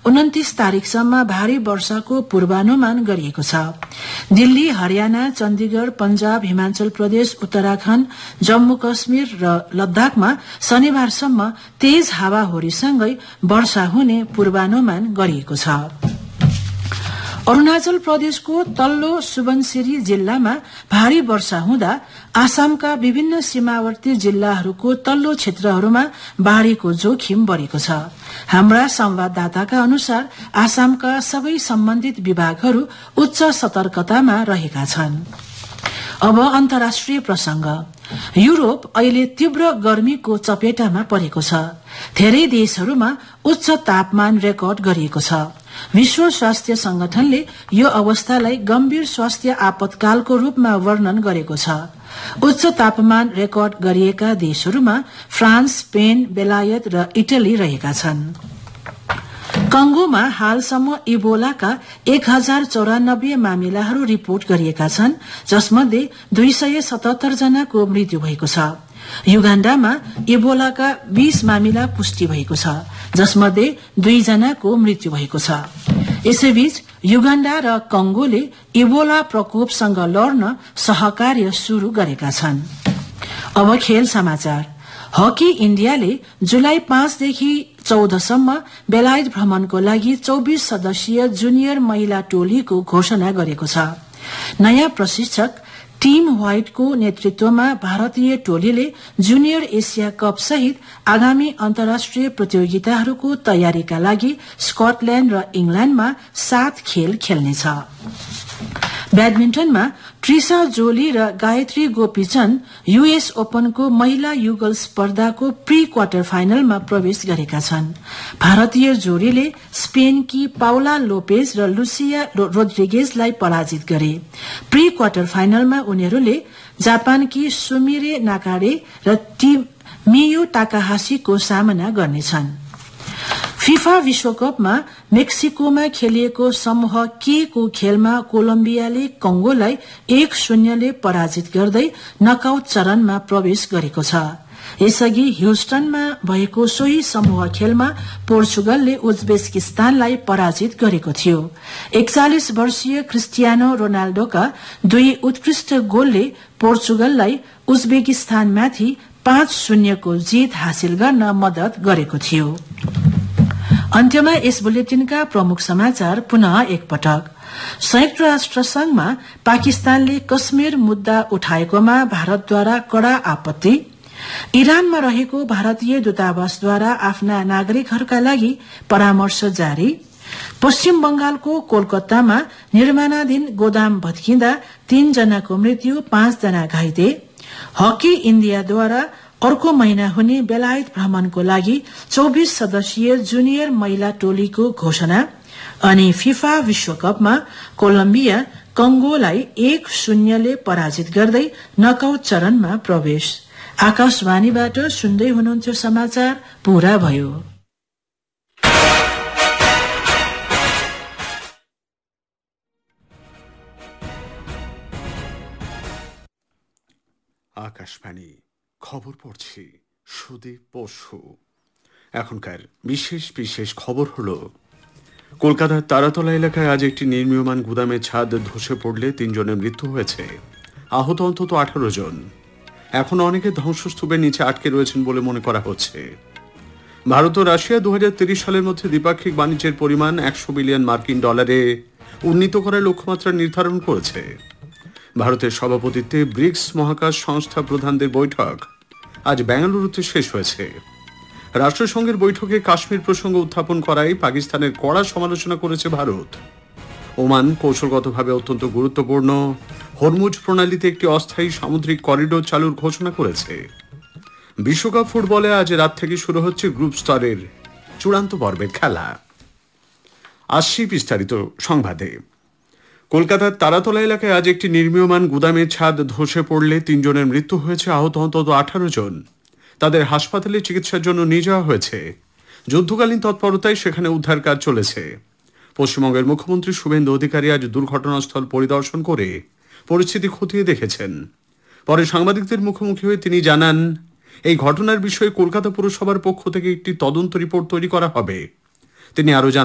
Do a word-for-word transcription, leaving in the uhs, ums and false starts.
उन्तीस तारिकसम्म भारी वर्षाको पूर्वानुमान गरिएको छ। दिल्ली, हरियाणा, चण्डीगढ़, पंजाब, हिमाचल प्रदेश, उत्तराखण्ड, जम्मू कश्मीर र लद्दाखमा शनिबारसम्म तेज हावाहुरीसँगै वर्षा हुने पूर्वानुमान गरिएको छ। अरूणाचल प्रदेशको तल्लो सुबनसिरी जिल्लामा भारी वर्षा हुँदा आसामका विभिन्न सीमावर्ती जिल्लाहरूको तल्लो क्षेत्रहरूमा बाढ़ीको जोखिम बढ़ेको छ। हाम्रा संवाददाताका अनुसार आसामका सबै सम्बन्धित विभागहरू उच्च सतर्कतामा रहेका छन्। अब अन्तर्राष्ट्रिय प्रसंग। युरोप अहिले तीव्र गर्मीको चपेटामा परेको छ। धेरै देशहरूमा उच्च तापमान रेकर्ड गरिएको छ। विश्व स्वास्थ्य संगठनले यो अवस्थालाई गम्भीर स्वास्थ्य आपतकालको रूपमा वर्णन गरेको छ। उच्च तापमान रेकर्ड गरिएका देशहरूमा फ्रान्स, स्पेन, बेलायत र इटली रहेका छन्। कंगोमा हालसम्म इबोलाका एक हजार चौरानब्बे मामिलाहरू रिपोर्ट गरिएका छन्, जसमध्ये दुई सय सतहत्तर जनाको मृत्यु भएको छ। युगाण्डामा इबोलाका बीस मामिला पुष्टि भएको छ, जसमध्ये दुई जनाको मृत्यु भएको छ। यसैबीच युगाण्डा र कंगोले इबोला प्रकोपसँग लड्न सहकार्य शुरू गरेका छन्। अब खेल समाचार। हकी इण्डियाले जुलाई पाँचदेखि चौधसम्म बेलायत भ्रमणको लागि चौबिस सदस्यीय जुनियर महिला टोलीको घोषणा गरेको छ। नयाँ प्रशिक्षक टीम व्हाइटको नेतृत्वमा भारतीय टोलीले जूनियर एशिया कप सहित आगामी अन्तर्राष्ट्रिय प्रतियोगिताहरूको तयारीका लागि स्कटल्याण्ड र इंग्ल्याण्डमा सात खेल खेल्नेछ। ब्याडमिन्टनमा ट्रिसा जोली र गायत्री गोपीचन्द यूएस ओपनको महिला युगल स्पर्धाको प्री क्वार्टर फाइनलमा प्रवेश गरेका छन्। भारतीय जोडीले स्पेनकी पाउला लोपेज र लुसिया रोड्रिगेजलाई पराजित गरे। प्री क्वार्टर फाइनलमा उनीहरूले जापानकी सुमिरे नाकाडे र मियो टाकाहासीको सामना गर्नेछन्। फिफा विश्वकपमा मेक्सिकोमा खेलिएको समूह के को खेलमा कोलम्बियाले कंगोलाई एक शून्यले पराजित गर्दै नकआउट चरणमा प्रवेश गरेको छ। यसअघि ह्युस्टनमा भएको सोही समूह खेलमा पोर्चुगलले उज्बेकिस्तानलाई पराजित गरेको थियो। एकचालिस वर्षीय क्रिस्टियानो रोनाल्डोका दुई उत्कृष्ट गोलले पोर्चुगललाई उज्बेकिस्तानमाथि पाँच शून्यको जीत हासिल गर्न मद्दत गरेको थियो। अन्त्यमा यस बुलेटिनका प्रमुख समाचार पुनः एकपटक। संयुक्त राष्ट्र संघमा पाकिस्तानले कश्मीर मुद्दा उठाएकोमा भारतद्वारा कड़ा आपत्ति। इरानमा रहेको भारतीय दूतावासद्वारा आफ्ना नागरिकहरूका लागि परामर्श जारी। पश्चिम बंगालको कोलकातामा निर्माणाधीन गोदाम भत्किँदा तीन जनाको मृत्यु, पाँच जना घाइते। हकी इण्डियाद्वारा अर्को महिना हुने बेलायत भ्रमणको लागि चौबिस सदस्यीय जुनियर महिला टोलीको घोषणा। अनि फिफा विश्वकपमा कोलम्बिया कंगोलाई एक शून्यले पराजित गर्दै नकआउट चरणमा प्रवेश। आकाशवाणीबाट सुन्दै हुनुहुन्थ्यो समाचार पूरा भयो। আকাশবাণী খবর পড়ছি সুদীপ বসু। এখনকার বিশেষ বিশেষ খবর হলো, কলকাতার তারাতলা এলাকায় আজ একটি নির্মীয়মান গুদামের ছাদ ধসে পড়লে তিনজনের মৃত্যু হয়েছে, আহত অন্তত আঠারো জন। এখন অনেকে ধ্বংসস্তূপের নিচে আটকে রয়েছেন বলে মনে করা হচ্ছে। ভারত ও রাশিয়া দু হাজার তিরিশ সালের মধ্যে দ্বিপাক্ষিক বাণিজ্যের পরিমাণ একশো বিলিয়ন মার্কিন ডলারে উন্নীত করার লক্ষ্যমাত্রা নির্ধারণ করেছে। ভারতের সভাপতিত্বে ব্রিক্স মহাকাশ সংস্থা প্রধানদের বৈঠক আজ বেঙ্গালুরুতে শেষ হয়েছে। রাষ্ট্রসংঘের বৈঠকে কাশ্মীর প্রসঙ্গ উত্থাপন করায় পাকিস্তানের কড়া সমালোচনা করেছে ভারত। ওমান কৌশলগতভাবে অত্যন্ত গুরুত্বপূর্ণ হরমুজ প্রণালীতে একটি অস্থায়ী সামুদ্রিক করিডোর চালুর ঘোষণা করেছে। বিশ্বকাপ ফুটবলে আজ রাত থেকে শুরু হচ্ছে গ্রুপ স্তরের চূড়ান্ত পর্বের খেলা। আসছি বিস্তারিত সংবাদে। কলকাতার তারাতলা এলাকায় আজ একটি নির্মীয়মান গুদামের ছাদ ধসে পড়লে তিনজনের মৃত্যু হয়েছে, আহত অন্তত আঠারো জন। তাদের হাসপাতালে চিকিৎসার জন্য নিয়ে যাওয়া হয়েছে। যুদ্ধকালীন তৎপরতায় সেখানে উদ্ধার কাজ চলেছে। পশ্চিমবঙ্গের মুখ্যমন্ত্রী শুভেন্দু অধিকারী আজ দুর্ঘটনাস্থল পরিদর্শন করে পরিস্থিতি খতিয়ে দেখেছেন। পরে সাংবাদিকদের মুখোমুখি হয়ে তিনি জানান, এই ঘটনার বিষয়ে কলকাতা পুরসভার পক্ষ থেকে একটি তদন্ত রিপোর্ট তৈরি করা হবে। তিনি আরো জানান,